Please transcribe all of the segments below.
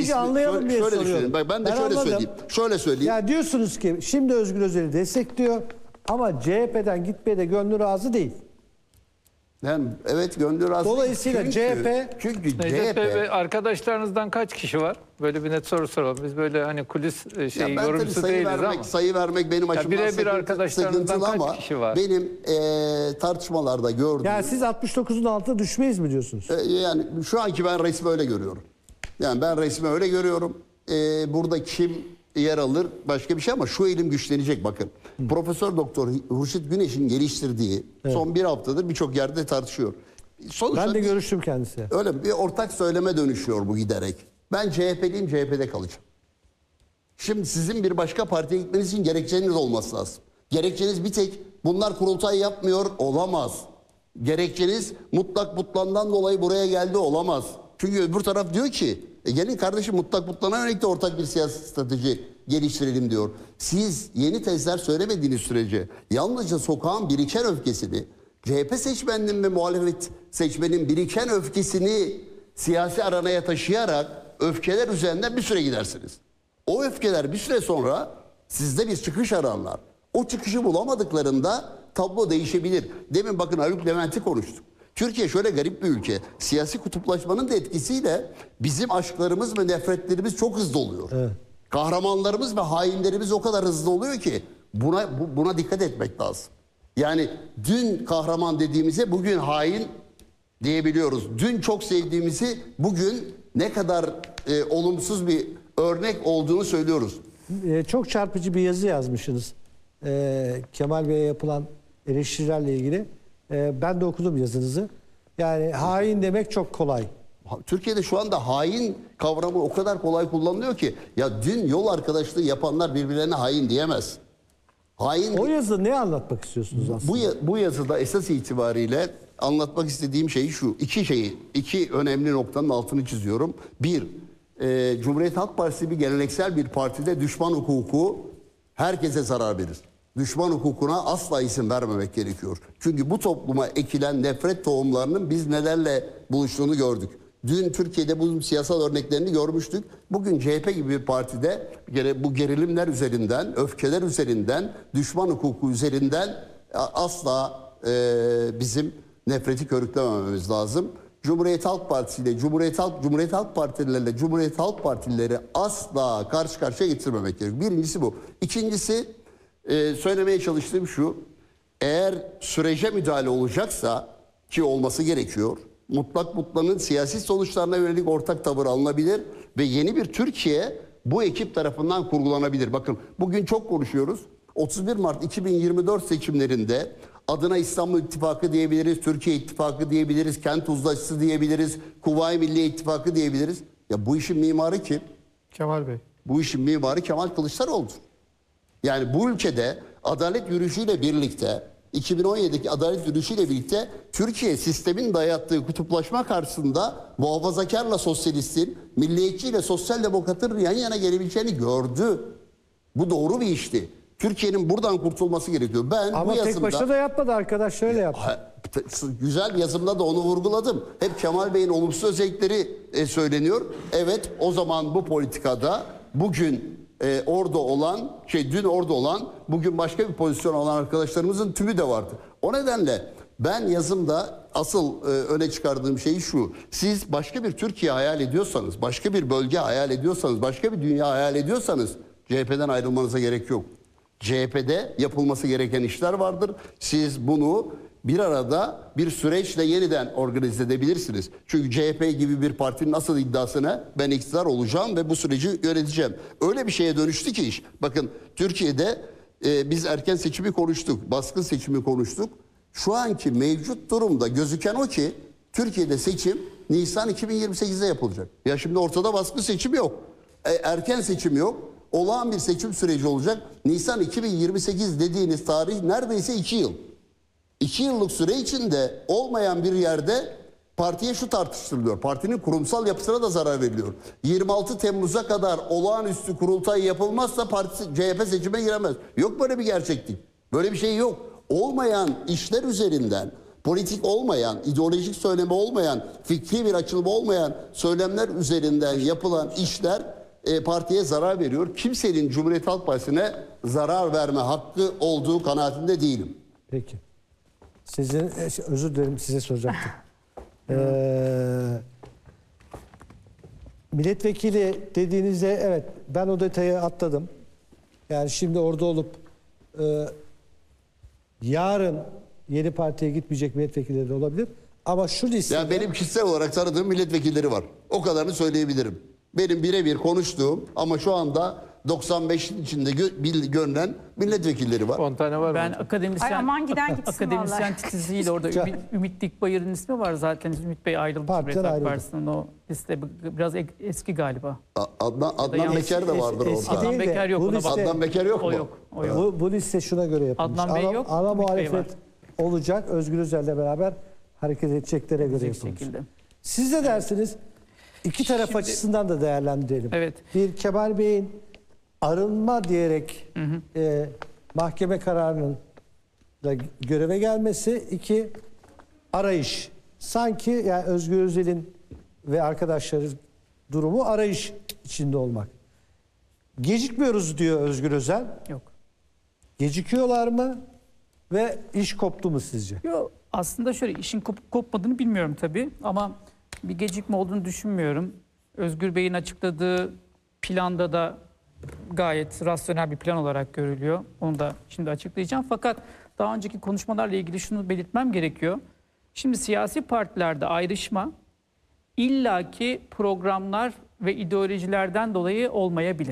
Çünkü anlayalım diye soruyorum. düşünün. Bak ben de şöyle anladım. söyleyeyim. Şöyle söyleyeyim. Ya diyorsunuz ki şimdi Özgür Özel'i destekliyor ama CHP'den gitmeye de gönlü razı değil. Yani evet, gönlü razı. Dolayısıyla CHP çünkü Necdet Bey CHP ve arkadaşlarınızdan kaç kişi var? Böyle bir net soru soralım. Biz böyle hani kulis ben yorumcusu tabii değiliz ama. sayı vermek benim açımdan birebir arkadaşlarınızdan sıkıntılı kaç ama kişi var? benim tartışmalarda gördüğüm yani siz 69'un altına düşmeyiz mi diyorsunuz? yani şu anki ben resmi öyle görüyorum. Yani ben resmi öyle görüyorum. Burada kim yer alır başka bir şey ama şu elim güçlenecek bakın. Profesör Doktor Hurşit Güneş'in geliştirdiği son bir haftadır birçok yerde tartışıyor. Sonuçta Ben de görüştüm kendisiyle. öyle bir ortak söyleme dönüşüyor bu giderek. Ben CHP'liyim, CHP'de kalacağım. Şimdi sizin bir başka partiye gitmeniz için gerekçeniz olması lazım. Gerekçeniz bir tek bunlar kurultay yapmıyor olamaz. Gerekçeniz mutlak butlandan dolayı buraya geldi olamaz. Çünkü öbür taraf diyor ki gelin kardeşim mutlak butlana yönelik de ortak bir siyasi strateji geliştirelim diyor. Siz yeni tezler söylemediğiniz sürece yalnızca sokağın biriken öfkesini, CHP seçmeninin ve muhalefet seçmenin biriken öfkesini siyasi aranaya taşıyarak öfkeler üzerinden bir süre gidersiniz. O öfkeler bir süre sonra sizde bir çıkış ararlar. O çıkışı bulamadıklarında tablo değişebilir. Demin bakın Haluk Levent'i konuştuk. Türkiye şöyle garip bir ülke. Siyasi kutuplaşmanın da etkisiyle bizim aşklarımız ve nefretlerimiz çok hızlı oluyor. Evet. Kahramanlarımız ve hainlerimiz o kadar hızlı oluyor ki buna dikkat etmek lazım. Yani dün kahraman dediğimize bugün hain diyebiliyoruz. Dün çok sevdiğimizi bugün ne kadar olumsuz bir örnek olduğunu söylüyoruz. Çok çarpıcı bir yazı yazmışsınız. Kemal Bey'e yapılan eleştirilerle ilgili. Ben de okudum yazınızı. Yani hain demek çok kolay. Türkiye'de şu anda hain kavramı o kadar kolay kullanılıyor ki ya dün yol arkadaşlığı yapanlar birbirlerine hain diyemez. Hain. O yazıda ne anlatmak istiyorsunuz aslında? Bu yazıda esas itibariyle anlatmak istediğim şey şu. İki önemli noktanın altını çiziyorum. Bir, Cumhuriyet Halk Partisi bir geleneksel bir partide düşman hukuku herkese zarar verir. Düşman hukukuna asla izin vermemek gerekiyor. Çünkü bu topluma ekilen nefret tohumlarının biz nelerle buluştuğunu gördük. Dün Türkiye'de bu siyasal örneklerini görmüştük. Bugün CHP gibi bir partide bu gerilimler üzerinden, öfkeler üzerinden, düşman hukuku üzerinden asla bizim nefreti körüklemememiz lazım. Cumhuriyet Halk Partisi ile Cumhuriyet Halk Partililerle Cumhuriyet Halk Partilileri asla karşı karşıya getirmemek gerekiyor. Birincisi bu. İkincisi söylemeye çalıştığım şu. Eğer sürece müdahale olacaksa ki olması gerekiyor. Mutlak mutlanın siyasi sonuçlarına yönelik ortak tavır alınabilir ve yeni bir Türkiye bu ekip tarafından kurgulanabilir. Bakın bugün çok konuşuyoruz. 31 Mart 2024 seçimlerinde adına İstanbul İttifakı diyebiliriz, Türkiye İttifakı diyebiliriz, Kent Uzlaşısı diyebiliriz, Kuvayi Milliye İttifakı diyebiliriz. Ya bu işin mimarı kim? Kemal Bey. Bu işin mimarı Kemal Kılıçdaroğlu'dur. Yani bu ülkede adalet yürüyüşüyle birlikte 2017'deki adalet yürüyüşüyle birlikte Türkiye sistemin dayattığı kutuplaşma karşısında muhafazakarla sosyalistin, milliyetçiyle sosyal demokratın yan yana gelebileceğini gördü. Bu doğru bir işti. Türkiye'nin buradan kurtulması gerekiyor. Ben ama bu yazımda, tek başına da yapmadı arkadaş, şöyle yaptı. Güzel yazımda da onu vurguladım. Hep Kemal Bey'in olumsuz özellikleri söyleniyor. Evet, o zaman bu politikada bugün orada olan, dün orada olan, bugün başka bir pozisyon alan arkadaşlarımızın tümü de vardı. O nedenle ben yazımda asıl öne çıkardığım şey şu. Siz başka bir Türkiye hayal ediyorsanız, başka bir bölge hayal ediyorsanız, başka bir dünya hayal ediyorsanız CHP'den ayrılmanıza gerek yok. CHP'de yapılması gereken işler vardır. Siz bunu bir arada bir süreçle yeniden organize edebilirsiniz. Çünkü CHP gibi bir partinin asıl iddiasına ben iktidar olacağım ve bu süreci yöneteceğim. Öyle bir şeye dönüştü ki iş. Bakın Türkiye'de biz erken seçimi konuştuk, baskın seçimi konuştuk. Şu anki mevcut durumda gözüken o ki Türkiye'de seçim Nisan 2028'de yapılacak. Ya şimdi ortada baskın seçim yok. Erken seçim yok. Olağan bir seçim süreci olacak. Nisan 2028 dediğiniz tarih neredeyse 2 yıl. 2 yıllık süre içinde olmayan bir yerde partiye şu tartıştırılıyor. Partinin kurumsal yapısına da zarar veriliyor. 26 Temmuz'a kadar olağanüstü kurultay yapılmazsa CHP seçime giremez. Yok böyle bir gerçeklik. Böyle bir şey yok. Olmayan işler üzerinden politik olmayan, ideolojik söylemi olmayan, fikri bir açılımı olmayan söylemler üzerinden yapılan işler partiye zarar veriyor. Kimsenin Cumhuriyet Halk Partisi'ne zarar verme hakkı olduğu kanaatinde değilim. Peki. Sizin özür dilerim, size soracaktım. Milletvekili dediğinizde evet, ben o detayı atladım. Yani şimdi orada olup yarın yeni partiye gitmeyecek milletvekilleri de olabilir. Ama şu listede... Yani benim kişisel olarak tanıdığım milletvekilleri var. O kadarını söyleyebilirim. Benim birebir konuştuğum ama şu anda 95'in içinde görünen milletvekilleri var. 10 tane var Ben mı? akademisyen, Ay aman giden gitsin akademisyen vallahi. titiziyle orada Ümit Dikbayır'ın ismi var zaten. Ümit Bey ayrıldı Partiden Cumhuriyet Halk ayrıldı. Partisi'nin, o liste biraz eski galiba. Adnan yanlış- Beker de vardır eski orada. değil Adnan de Beker yok, bu ona liste- bak. Adnan Beker yok mu? O yok. O yok. Bu liste şuna göre yapılmış. Adnan Bey yok, Ana Ümit Bey muhalefet olacak. Özgür Özel'le beraber hareket edeceklere göre Edecek yapılmış. şekilde. Siz de dersiniz, iki taraf açısından da değerlendirelim. Evet. Bir, Kemal Bey'in arınma diyerek mahkeme kararının da göreve gelmesi. İki, arayış. Sanki yani Özgür Özel'in ve arkadaşları durumu arayış içinde olmak. Gecikmiyoruz diyor Özgür Özel. Yok. Gecikiyorlar mı ve iş koptu mu sizce? Yok, aslında şöyle, işin kopmadığını bilmiyorum tabii ama bir gecikme olduğunu düşünmüyorum. Özgür Bey'in açıkladığı planda da gayet rasyonel bir plan olarak görülüyor. Onu da şimdi açıklayacağım. Fakat daha önceki konuşmalarla ilgili şunu belirtmem gerekiyor. Şimdi siyasi partilerde ayrışma illaki programlar ve ideolojilerden dolayı olmayabilir.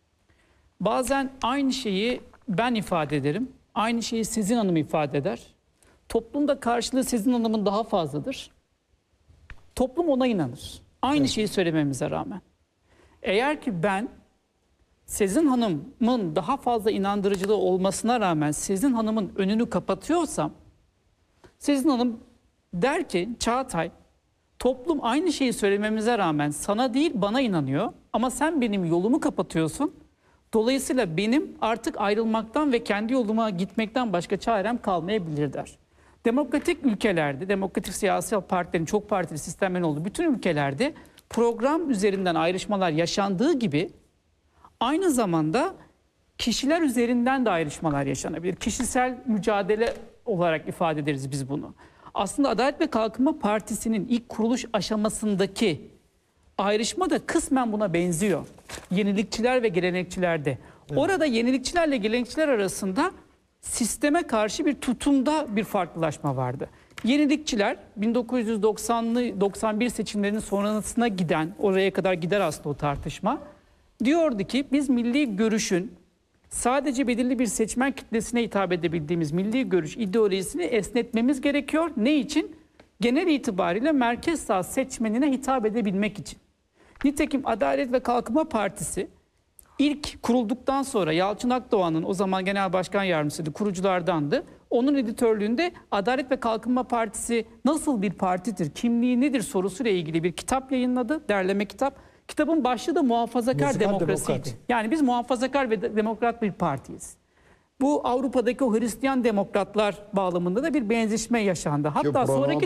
Bazen aynı şeyi ben ifade ederim. Aynı şeyi Sezin Hanım ifade eder. Toplumda karşılığı Sezin Hanım'ın daha fazladır. Toplum ona inanır. Aynı şeyi söylememize rağmen. Eğer ki ben Sezin Hanım'ın daha fazla inandırıcılığı olmasına rağmen Sezin Hanım'ın önünü kapatıyorsam, Sezin Hanım der ki Çağatay, toplum aynı şeyi söylememize rağmen sana değil bana inanıyor ama sen benim yolumu kapatıyorsun. Dolayısıyla benim artık ayrılmaktan ve kendi yoluma gitmekten başka çarem kalmayabilir der. Demokratik ülkelerde, demokratik siyasi partilerin, çok partili sistemlerin olduğu bütün ülkelerde program üzerinden ayrışmalar yaşandığı gibi aynı zamanda kişiler üzerinden de ayrışmalar yaşanabilir. Kişisel mücadele olarak ifade ederiz biz bunu. Aslında Adalet ve Kalkınma Partisi'nin ilk kuruluş aşamasındaki ayrışma da kısmen buna benziyor. Yenilikçiler ve gelenekçilerde. Evet. Orada yenilikçilerle gelenekçiler arasında sisteme karşı bir tutumda bir farklılaşma vardı. Yenilikçiler 1990'lı 91 seçimlerinin sonrasına giden, oraya kadar gider aslında o tartışma. Diyordu ki biz milli görüşün sadece belirli bir seçmen kitlesine hitap edebildiğimiz milli görüş ideolojisini esnetmemiz gerekiyor. Ne için? Genel itibariyle merkez sağ seçmenine hitap edebilmek için. Nitekim Adalet ve Kalkınma Partisi ilk kurulduktan sonra Yalçın Akdoğan'ın, o zaman genel başkan yardımcısıydı, kuruculardandı. Onun editörlüğünde Adalet ve Kalkınma Partisi nasıl bir partidir, kimliği nedir sorusuyla ilgili bir kitap yayınladı, derleme kitap. Kitabın başlığı da muhafazakar demokrasiydi. Demokrat. Yani biz muhafazakar ve demokrat bir partiyiz. Bu Avrupa'daki o Hristiyan demokratlar bağlamında da bir benzeşme yaşandı. Hatta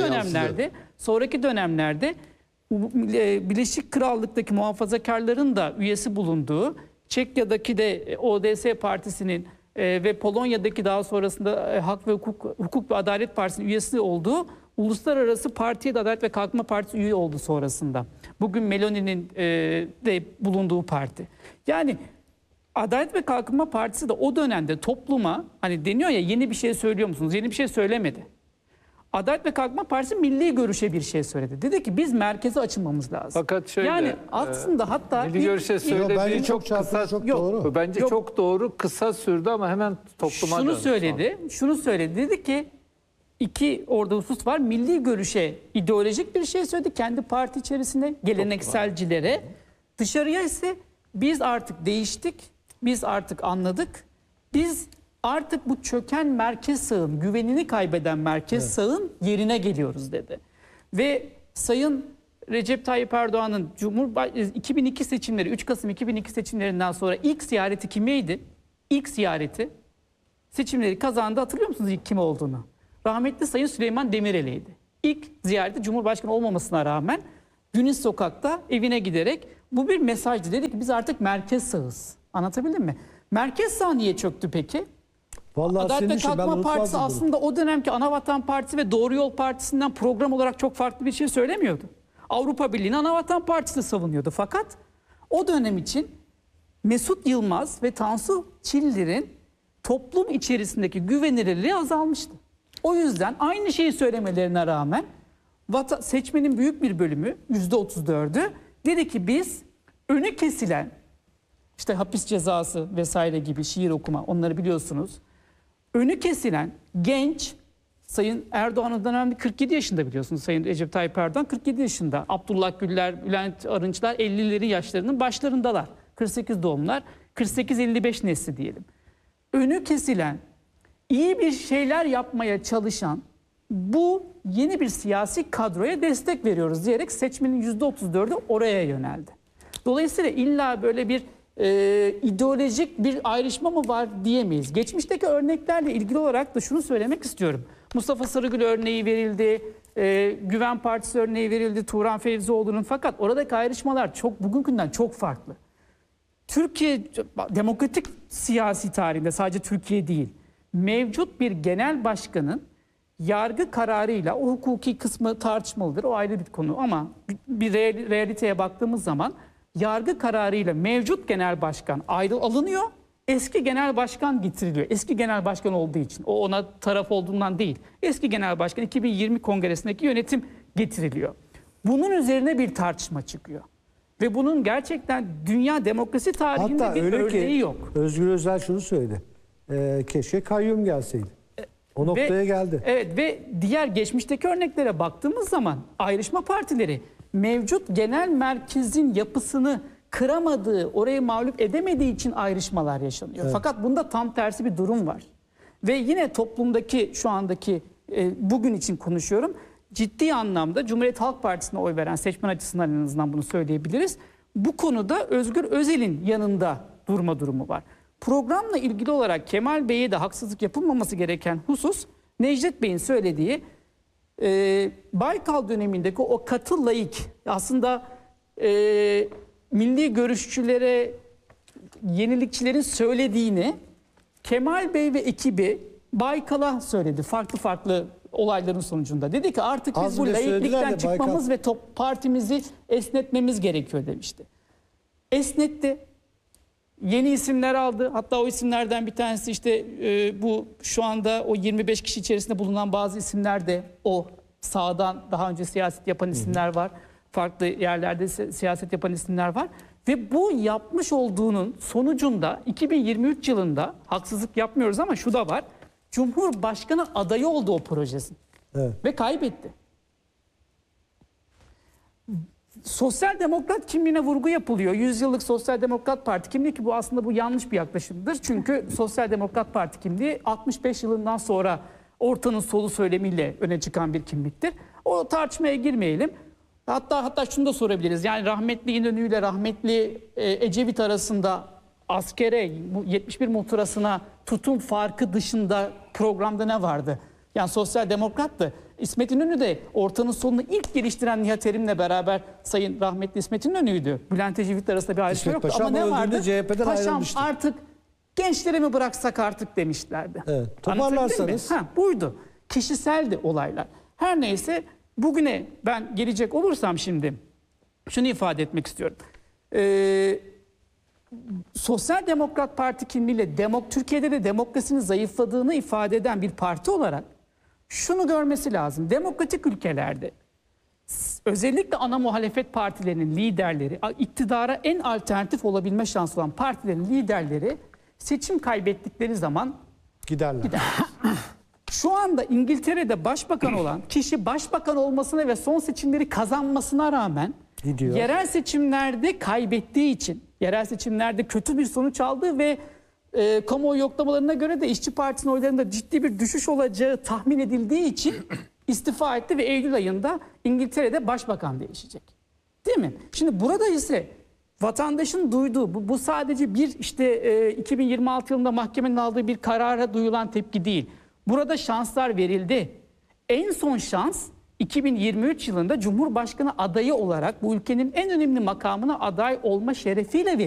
sonraki dönemlerde Birleşik Krallık'taki muhafazakarların da üyesi bulunduğu, Çekya'daki de ODS Partisi'nin ve Polonya'daki daha sonrasında Hak ve Hukuk ve Adalet Partisi'nin üyesi olduğu Uluslararası Partiye de Adalet ve Kalkınma Partisi üye oldu sonrasında. Bugün Meloni'nin de bulunduğu parti. Yani Adalet ve Kalkınma Partisi de o dönemde topluma, hani deniyor ya, yeni bir şey söylüyor musunuz? Yeni bir şey söylemedi. Adalet ve Kalkınma Partisi milli görüşe bir şey söyledi. Dedi ki biz merkeze açılmamız lazım. Fakat şöyle, yani aslında hatta milli görüşe söylediği bence çok çok çarpıcı, kısa, çok Yok. doğru. bence Yok. çok doğru, kısa sürdü ama hemen topluma şunu döndü söyledi. Şunu söyledi. Dedi ki iki orada husus var. Milli görüşe ideolojik bir şey söyledi kendi parti içerisinde gelenekselcilere. Dışarıya ise biz artık değiştik. Biz artık anladık. Biz artık bu çöken merkez sağın, güvenini kaybeden merkez sağın yerine geliyoruz dedi. Ve Sayın Recep Tayyip Erdoğan'ın 2002 seçimleri, 3 Kasım 2002 seçimlerinden sonra ilk ziyareti kimeydi? İlk ziyareti seçimleri kazandı. Hatırlıyor musunuz ilk kim olduğunu? rahmetli Sayın Süleyman Demirel'iydi. İlk ziyareti Cumhurbaşkanı olmamasına rağmen Güneş Sokak'ta evine giderek bu bir mesajdı. Dedi ki biz artık merkez sağız. Anlatabildim mi? Merkez sağ niye çöktü peki? Vallahi Adalet senin ve için ben Kalkınma Partisi unutmazdım bunu. aslında o dönemki Anavatan Partisi ve Doğru Yol Partisi'nden program olarak çok farklı bir şey söylemiyordu. Avrupa Birliği'ni Anavatan Partisi savunuyordu. Fakat o dönem için Mesut Yılmaz ve Tansu Çiller'in toplum içerisindeki güvenilirliği azalmıştı. O yüzden aynı şeyi söylemelerine rağmen seçmenin büyük bir bölümü %34'ü dedi ki biz önü kesilen işte hapis cezası vesaire gibi şiir okuma onları biliyorsunuz. Önü kesilen genç Sayın Erdoğan'ın dönemde 47 yaşında biliyorsunuz. Sayın Recep Tayyip Erdoğan 47 yaşında. Abdullah Gül'ler, Bülent Arınçlar 50'leri yaşlarının başlarındalar. 48 doğumlar, 48-55 nesli diyelim. Önü kesilen, iyi bir şeyler yapmaya çalışan bu yeni bir siyasi kadroya destek veriyoruz diyerek seçmenin %34'ü oraya yöneldi. Dolayısıyla illa böyle bir ideolojik bir ayrışma mı var diyemeyiz. Geçmişteki örneklerle ilgili olarak da şunu söylemek istiyorum. Mustafa Sarıgül örneği verildi, Güven Partisi örneği verildi, Turan Fevzioğlu'nun, fakat oradaki ayrışmalar bugünkünden çok farklı. Türkiye demokratik siyasi tarihinde sadece Türkiye değil, mevcut bir genel başkanın yargı kararıyla, o hukuki kısmı tartışmalıdır, o ayrı bir konu, ama bir realiteye baktığımız zaman yargı kararıyla mevcut genel başkan alınıyor, eski genel başkan getiriliyor. Eski genel başkan olduğu için, o ona taraf olduğundan değil, eski genel başkan 2020 kongresindeki yönetim getiriliyor. Bunun üzerine bir tartışma çıkıyor. Ve bunun gerçekten dünya demokrasi tarihinde Hatta bir öyle örneği ki yok. Özgür Özel şunu söyledi. Keşke kayyum gelseydi. O noktaya geldi. Evet, ve diğer geçmişteki örneklere baktığımız zaman ayrışma partileri mevcut genel merkezin yapısını kıramadığı, orayı mağlup edemediği için ayrışmalar yaşanıyor. Evet. Fakat bunda tam tersi bir durum var. Ve yine toplumdaki şu andaki bugün için konuşuyorum. Ciddi anlamda Cumhuriyet Halk Partisi'ne oy veren seçmen açısından en azından bunu söyleyebiliriz. Bu konuda Özgür Özel'in yanında durma durumu var. Programla ilgili olarak Kemal Bey'e de haksızlık yapılmaması gereken husus, Necdet Bey'in söylediği Baykal dönemindeki o katı laik, aslında milli görüşçülere, yenilikçilerin söylediğini Kemal Bey ve ekibi Baykal'a söyledi. Farklı olayların sonucunda. Dedi ki artık biz Az bu bile söylediler laiklikten de çıkmamız ve partimizi esnetmemiz gerekiyor demişti. Esnetti. Yeni isimler aldı. Hatta o isimlerden bir tanesi işte bu şu anda o 25 kişi içerisinde bulunan bazı isimler de o sağdan daha önce siyaset yapan isimler var. Farklı yerlerde siyaset yapan isimler var. Ve bu yapmış olduğunun sonucunda 2023 yılında, haksızlık yapmıyoruz ama şu da var, Cumhurbaşkanı adayı oldu o projesin. Evet. Ve kaybetti. Sosyal demokrat kimliğine vurgu yapılıyor. 100 yıllık Sosyal Demokrat Parti kimliği, ki bu aslında bu yanlış bir yaklaşımdır. Çünkü Sosyal Demokrat Parti kimliği 65 yılından sonra ortanın solu söylemiyle öne çıkan bir kimliktir. O tartışmaya girmeyelim. Hatta şunu da sorabiliriz. Yani rahmetli İnönü ile rahmetli Ecevit arasında askere, 71 muhtırasına tutum farkı dışında programda ne vardı? Yani sosyal demokrattı. İsmet İnönü de ortanın solunu ilk geliştiren Nihat Erim'le beraber Sayın rahmetli İsmet İnönü'ydü. Bülent Ecevit'le arasında bir ayrışma yoktu. Paşa ama ne vardı? CHP'den Paşam ayrılmıştı. artık gençlere mi bıraksak artık demişlerdi. Evet. Toparlarsanız. Buydu. Kişiseldi olaylar. Her neyse, bugüne ben gelecek olursam şimdi şunu ifade etmek istiyorum. Sosyal Demokrat Parti kimliğiyle Türkiye'de de demokrasinin zayıfladığını ifade eden bir parti olarak şunu görmesi lazım. Demokratik ülkelerde özellikle ana muhalefet partilerinin liderleri, iktidara en alternatif olabilme şansı olan partilerin liderleri seçim kaybettikleri zaman Giderler. Şu anda İngiltere'de başbakan olan kişi başbakan olmasına ve son seçimleri kazanmasına rağmen Gidiyor. yerel seçimlerde kaybettiği için, yerel seçimlerde kötü bir sonuç aldığı ve kamuoyu yoklamalarına göre de İşçi Partisi'nin oylarında ciddi bir düşüş olacağı tahmin edildiği için istifa etti ve Eylül ayında İngiltere'de başbakan değişecek. Değil mi? Şimdi burada ise vatandaşın duyduğu, bu sadece bir 2026 yılında mahkemenin aldığı bir karara duyulan tepki değil. Burada şanslar verildi. En son şans 2023 yılında Cumhurbaşkanı adayı olarak bu ülkenin en önemli makamına aday olma şerefiyle verildi.